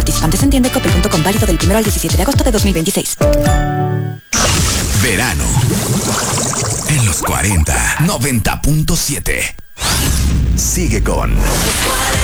Participantes en tiendecoppel.com, válido del 1 al 17 de agosto de 2026. Verano. En los 40, 90.7. Sigue con